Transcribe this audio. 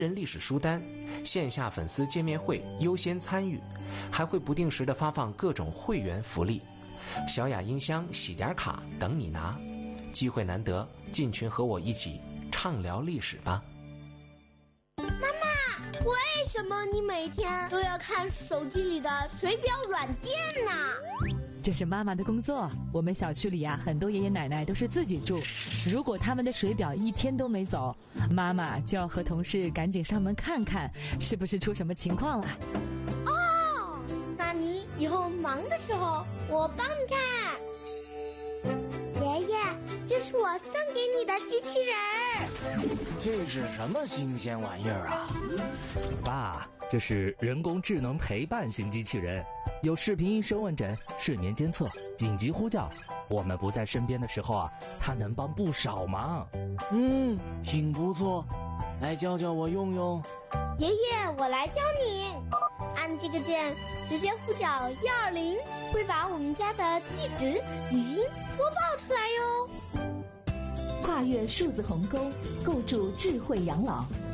人历史书单、线下粉丝见面会优先参与，还会不定时地发放各种会员福利，小雅音箱、喜点卡等你拿。机会难得，进群和我一起畅聊历史吧。 为什么你每天都要看手机里的水表软件呢？ 这是妈妈的工作。我们小区里很多爷爷奶奶都是自己住，如果他们的水表一天都没走，妈妈就要和同事赶紧上门看看是不是出什么情况了。 哦，那你以后忙的时候我帮你看。爷爷，这是我送给你的机器人儿。 这是什么新鲜玩意儿啊？ 爸，这是人工智能陪伴型机器人，有视频医生问诊、睡眠监测、紧急呼叫。我们不在身边的时候它能帮不少忙。 挺不错，来教教我用用。 爷爷，我来教你。按这个键，直接呼叫120，会把我们家的地址、语音播报出来哟。 跨越数字鸿沟，构筑智慧养老。